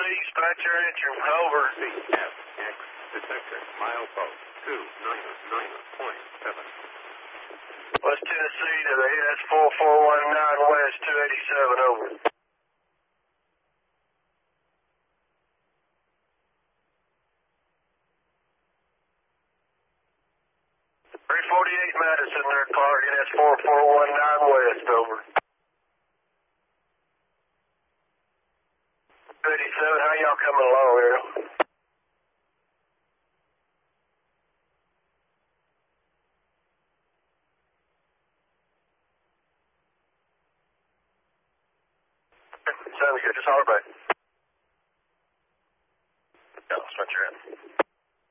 dispatcher answer, over. CFX detector, milepost 299.7. West Tennessee to the AS 4419 West 287, over. 348 Madison there, Clark, AS 4419 West, over. 287, how y'all coming along, Ariel? Sounds good, just holler back. Yeah, that's what you're in.